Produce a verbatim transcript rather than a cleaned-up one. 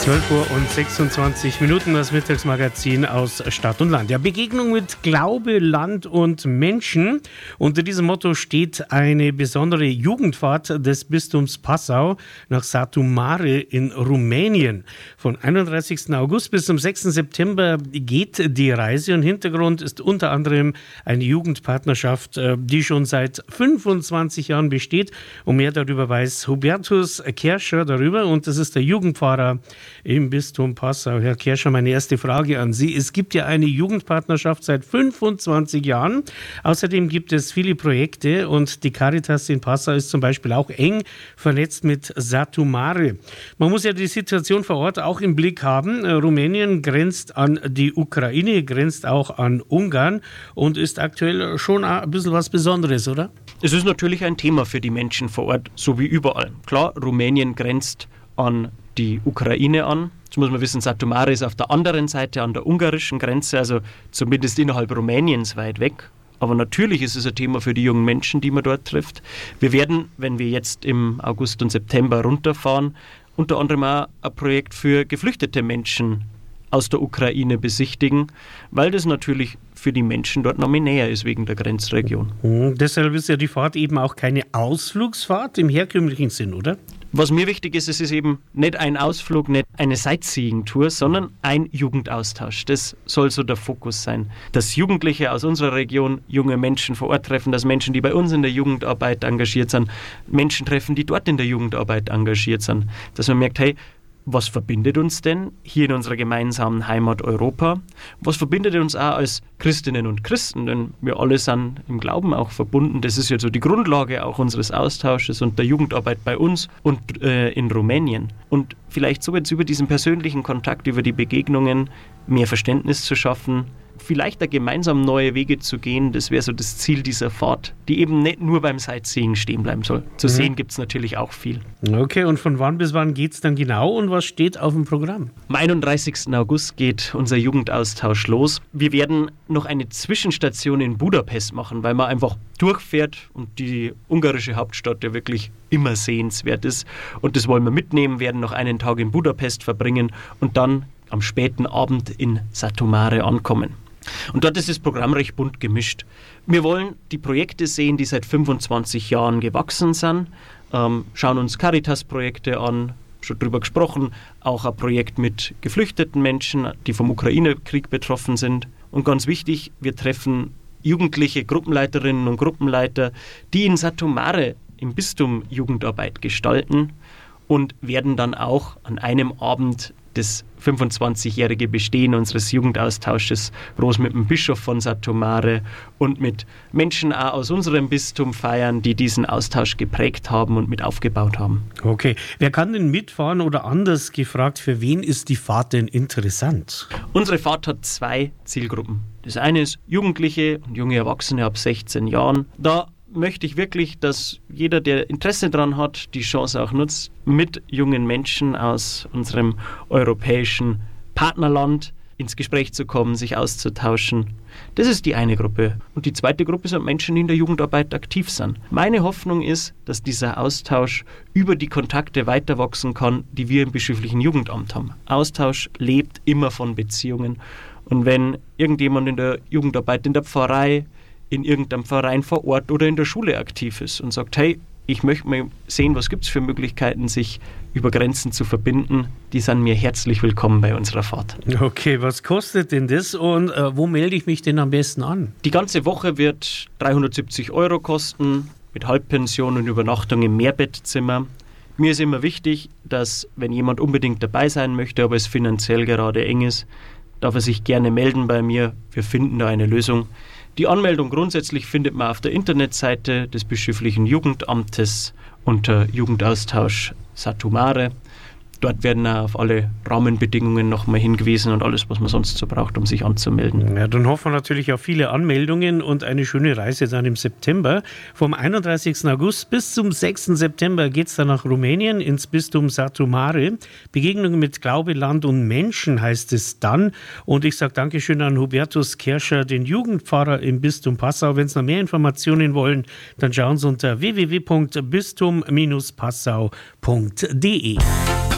zwölf Uhr und sechsundzwanzig Minuten, das Mittagsmagazin aus Stadt und Land. Ja, Begegnung mit Glaube, Land und Menschen. Unter diesem Motto steht eine besondere Jugendfahrt des Bistums Passau nach Satu Mare in Rumänien. Von einunddreißigsten August bis zum sechsten September geht die Reise und Hintergrund ist unter anderem eine Jugendpartnerschaft, die schon seit fünfundzwanzig Jahren besteht. Und mehr darüber weiß Hubertus Kerscher darüber und das ist der Jugendpfarrer im Bistum Passau. Herr Kerscher, meine erste Frage an Sie. Es gibt ja eine Jugendpartnerschaft seit fünfundzwanzig Jahren. Außerdem gibt es viele Projekte und die Caritas in Passau ist zum Beispiel auch eng vernetzt mit Satu Mare. Man muss ja die Situation vor Ort auch im Blick haben. Rumänien grenzt an die Ukraine, grenzt auch an Ungarn und ist aktuell schon ein bisschen was Besonderes, oder? Es ist natürlich ein Thema für die Menschen vor Ort, so wie überall. Klar, Rumänien grenzt an die Ukraine an. Jetzt muss man wissen, Satu Mare ist auf der anderen Seite, an der ungarischen Grenze, also zumindest innerhalb Rumäniens weit weg. Aber natürlich ist es ein Thema für die jungen Menschen, die man dort trifft. Wir werden, wenn wir jetzt im August und September runterfahren, unter anderem auch ein Projekt für geflüchtete Menschen aus der Ukraine besichtigen, weil das natürlich für die Menschen dort noch mehr näher ist wegen der Grenzregion. Mhm, deshalb ist ja die Fahrt eben auch keine Ausflugsfahrt im herkömmlichen Sinn, oder? Was mir wichtig ist, es ist eben nicht ein Ausflug, nicht eine Sightseeing-Tour, sondern ein Jugendaustausch. Das soll so der Fokus sein. Dass Jugendliche aus unserer Region junge Menschen vor Ort treffen, dass Menschen, die bei uns in der Jugendarbeit engagiert sind, Menschen treffen, die dort in der Jugendarbeit engagiert sind. Dass man merkt, hey, was verbindet uns denn hier in unserer gemeinsamen Heimat Europa? Was verbindet uns auch als Christinnen und Christen? Denn wir alle sind im Glauben auch verbunden. Das ist ja so die Grundlage auch unseres Austausches und der Jugendarbeit bei uns und äh, in Rumänien. Und vielleicht so jetzt über diesen persönlichen Kontakt, über die Begegnungen mehr Verständnis zu schaffen, vielleicht da gemeinsam neue Wege zu gehen, das wäre so das Ziel dieser Fahrt, die eben nicht nur beim Sightseeing stehen bleiben soll. Zu mhm. sehen gibt es natürlich auch viel. Okay, und von wann bis wann geht es dann genau und was steht auf dem Programm? Am einunddreißigsten August geht unser Jugendaustausch los. Wir werden noch eine Zwischenstation in Budapest machen, weil man einfach durchfährt und die ungarische Hauptstadt ja wirklich immer sehenswert ist. Und das wollen wir mitnehmen, werden noch einen Tag in Budapest verbringen und dann am späten Abend in Satu Mare ankommen. Und dort ist das Programm recht bunt gemischt. Wir wollen die Projekte sehen, die seit fünfundzwanzig Jahren gewachsen sind, ähm, schauen uns Caritas-Projekte an, schon drüber gesprochen, auch ein Projekt mit geflüchteten Menschen, die vom Ukraine-Krieg betroffen sind. Und ganz wichtig, wir treffen jugendliche Gruppenleiterinnen und Gruppenleiter, die in Satu Mare im Bistum Jugendarbeit gestalten und werden dann auch an einem Abend das fünfundzwanzigjährige Bestehen unseres Jugendaustausches groß mit dem Bischof von Satu Mare und mit Menschen auch aus unserem Bistum feiern, die diesen Austausch geprägt haben und mit aufgebaut haben. Okay, wer kann denn mitfahren oder anders gefragt, für wen ist die Fahrt denn interessant? Unsere Fahrt hat zwei Zielgruppen. Das eine ist Jugendliche und junge Erwachsene ab sechzehn Jahren. Da möchte ich wirklich, dass jeder, der Interesse daran hat, die Chance auch nutzt, mit jungen Menschen aus unserem europäischen Partnerland ins Gespräch zu kommen, sich auszutauschen. Das ist die eine Gruppe. Und die zweite Gruppe sind Menschen, die in der Jugendarbeit aktiv sind. Meine Hoffnung ist, dass dieser Austausch über die Kontakte weiter wachsen kann, die wir im bischöflichen Jugendamt haben. Austausch lebt immer von Beziehungen. Und wenn irgendjemand in der Jugendarbeit, in der Pfarrei, in irgendeinem Verein vor Ort oder in der Schule aktiv ist und sagt, hey, ich möchte mal sehen, was gibt es für Möglichkeiten, sich über Grenzen zu verbinden, die sind mir herzlich willkommen bei unserer Fahrt. Okay, was kostet denn das und äh, wo melde ich mich denn am besten an? Die ganze Woche wird dreihundertsiebzig Euro kosten, mit Halbpension und Übernachtung im Mehrbettzimmer. Mir ist immer wichtig, dass, wenn jemand unbedingt dabei sein möchte, aber es finanziell gerade eng ist, darf er sich gerne melden bei mir. Wir finden da eine Lösung. Die Anmeldung grundsätzlich findet man auf der Internetseite des bischöflichen Jugendamtes unter Jugendaustausch Satu Mare. Dort werden auch auf alle Rahmenbedingungen nochmal hingewiesen und alles, was man sonst so braucht, um sich anzumelden. Ja, dann hoffen wir natürlich auf viele Anmeldungen und eine schöne Reise dann im September. Vom einunddreißigsten August bis zum sechsten September geht es dann nach Rumänien ins Bistum Satu Mare. Begegnungen mit Glaube, Land und Menschen heißt es dann. Und ich sage Dankeschön an Hubertus Kerscher, den Jugendpfarrer im Bistum Passau. Wenn Sie noch mehr Informationen wollen, dann schauen Sie unter w w w punkt bistum Bindestrich passau punkt d e.